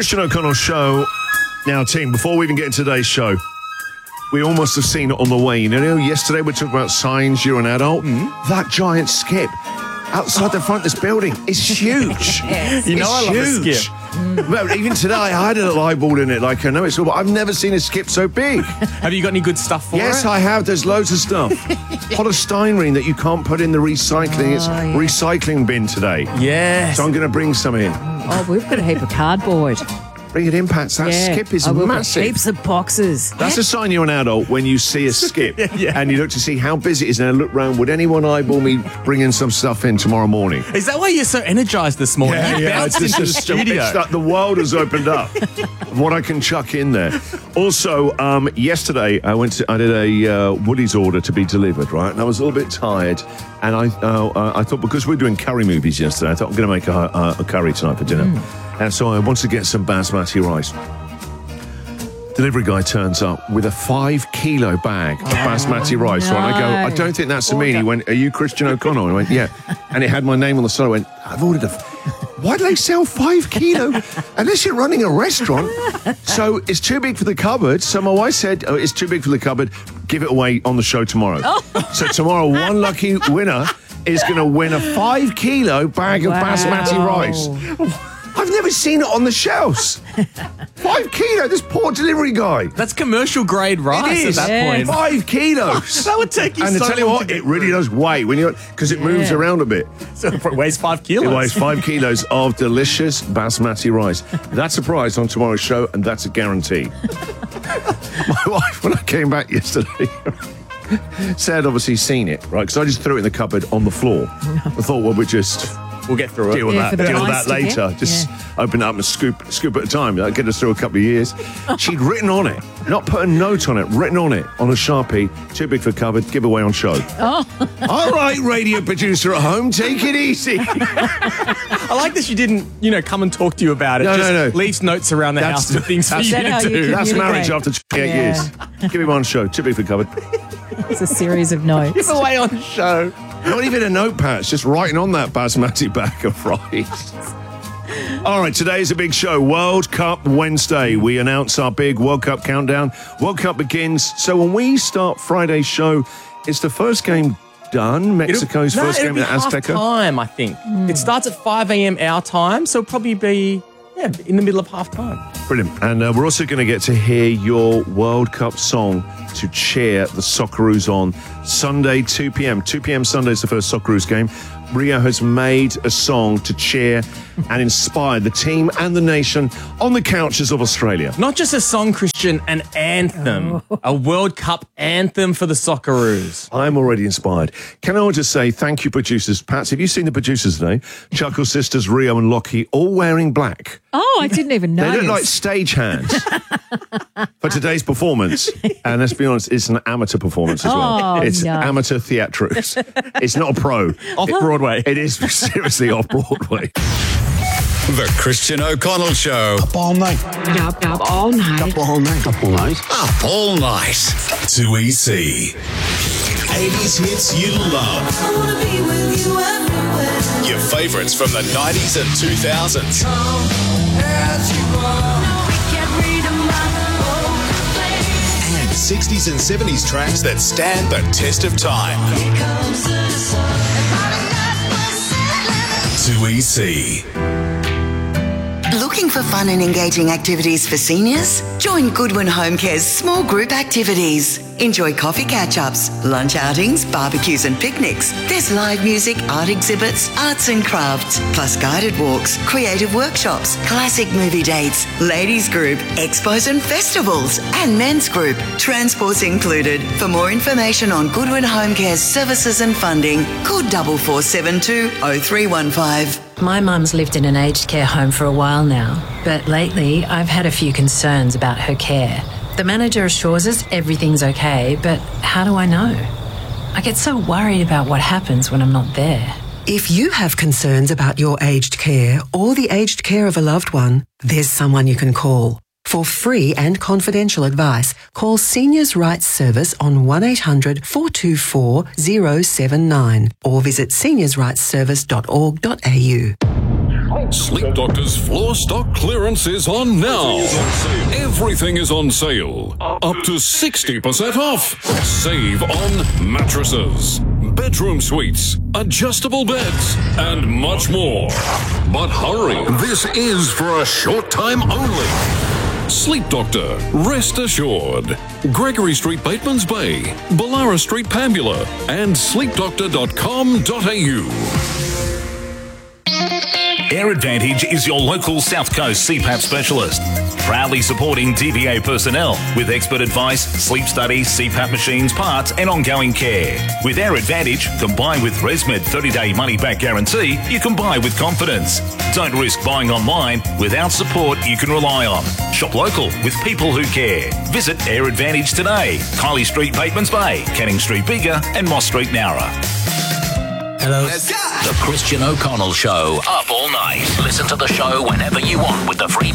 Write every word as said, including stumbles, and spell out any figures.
Christian O'Connell Show. Now, team, before we even get into today's show, we almost have seen it on the way. You know, yesterday we talked about signs you're an adult. Mm-hmm. That giant skip outside the front of this building is huge. Yes. You know, it's I love huge. a skip. Mm. Well, even today, I had a little eyeball in it. Like, I know it's all, but I've never seen a skip so big. Have you got any good stuff for yes, it? Yes, I have. There's loads of stuff. Polystyrene that you can't put in the recycling. Oh, it's yeah. recycling bin today. Yes. So I'm going to bring some in. Oh, we've got a heap of cardboard. Bring it in, Pats. That yeah. skip is oh, we've massive. Got heaps of boxes. That's a sign you're an adult when you see a skip yeah, yeah. and you look to see how busy it is. And I look round, would anyone eyeball me bringing some stuff in tomorrow morning? Is that why you're so energised this morning? Yeah, you yeah. bounced It's into just the studio. It's like the world has opened up. What I can chuck in there. Also, um, yesterday I went. To, I did a uh, Woody's order to be delivered, right? And I was a little bit tired, and I uh, uh, I thought because we were doing curry movies yesterday, I thought I'm going to make a, a, a curry tonight for dinner, mm. and so I wanted to get some basmati rice. Delivery guy turns up with a five kilo bag of basmati rice. no. Right? I go, I don't think that's me. And he went, are you Christian O'Connell? And I went, yeah. And it had my name on the side. I went, I've ordered a... Why do they sell five kilo? Unless you're running a restaurant. So it's too big for the cupboard. So my wife said, oh, it's too big for the cupboard. Give it away on the show tomorrow. Oh. So tomorrow, one lucky winner is going to win a five kilo bag wow. of basmati rice. I've never seen it on the shelves. Five kilo, this poor delivery guy. That's commercial grade rice It is. at that Yes. point. Five kilos. That would take you and so to tell you long what, to it get really through. does weigh when you because it moves Yeah. around a bit. So it weighs five kilos. It weighs five kilos of delicious basmati rice. That's a prize on tomorrow's show, and that's a guarantee. My wife, when I came back yesterday, said obviously seen it, right? Because I just threw it in the cupboard on the floor. I thought, well, we're just... We'll get through it. Deal with Yeah, for that. the Deal with rice that to get. later. Just Yeah. open it up and scoop, scoop at a time. That'll get us through a couple of years. She'd written on it, not put a note on it, written on it on a Sharpie. Too big for cupboard. Give away on show. Oh. All right, radio producer at home, take it easy. I like that she didn't, you know, come and talk to you about it. No, Just no, no. leaves notes around the That's- house for things for that's- you Is that how to you do. can- That's marriage Communicate. after twenty-eight Yeah. years. Give me one show. Too big for cupboard. It's a series of notes. Give away on show. Not even a notepad. It's just writing on that basmati bag of rice. All right, today's a big show. World Cup Wednesday. We announce our big World Cup countdown. World Cup begins. So when we start Friday's show, it's the first game done. Mexico's It'll- first no, game in it'll be Azteca. half time, I think. It starts at five a.m. our time, so it'll probably be yeah, in the middle of half time. Brilliant. And uh, we're also going to get to hear your World Cup song to cheer the Socceroos on Sunday, two p.m. two p.m. Sunday is the first Socceroos game. Rio has made a song to cheer and inspire the team and the nation on the couches of Australia. Not just a song, Christian, an anthem. Oh. A World Cup anthem for the Socceroos. I'm already inspired. Can I just say thank you, producers. Pats, have you seen the producers today? Chuckle Sisters, Rio and Lockie, all wearing black. Oh, I didn't even know. They look like stage-hands for today's performance. And let's be honest, it's an amateur performance as well. Oh, it's no. amateur theatrics. It's not a pro. Off Broadway. It is seriously off-Broadway. The Christian O'Connell Show. Up all night. Up, up all night. Up all night. Up all night. Up all night. two E C. eighties hits you love. I wanna be with you everywhere. Your favourites from the nineties and two thousands. And sixties and seventies tracks that stand the test of time. two E C. Looking for fun and engaging activities for seniors? Join Goodwin Home Care's small group activities. Enjoy coffee catch-ups, lunch outings, barbecues and picnics. There's live music, art exhibits, arts and crafts, plus guided walks, creative workshops, classic movie dates, ladies group, expos and festivals, and men's group. Transport's included. For more information on Goodwin Home Care's services and funding, call four four seven two oh three one five. My mum's lived in an aged care home for a while now, but lately I've had a few concerns about her care. The manager assures us everything's okay, but how do I know? I get so worried about what happens when I'm not there. If you have concerns about your aged care or the aged care of a loved one, there's someone you can call. For free and confidential advice, call Seniors' Rights Service on one eight hundred four two four oh seven nine or visit seniors rights service dot org dot a u. Sleep Doctor's floor stock clearance is on now. Everything is on sale. Up to sixty percent off. Save on mattresses, bedroom suites, adjustable beds, and much more. But hurry, this is for a short time only. Sleep Doctor, rest assured. Gregory Street, Batemans Bay, Ballara Street, Pambula, and sleep doctor dot com dot a u. Air Advantage is your local South Coast C PAP specialist, proudly supporting D V A personnel with expert advice, sleep studies, C PAP machines, parts and ongoing care. With Air Advantage, combined with ResMed thirty-day money-back guarantee, you can buy with confidence. Don't risk buying online without support you can rely on. Shop local with people who care. Visit Air Advantage today. Kylie Street, Batemans Bay, Canning Street, Biggar and Moss Street, Nowra. Hello. The Christian O'Connell Show. Up all night. Listen to the show whenever you want.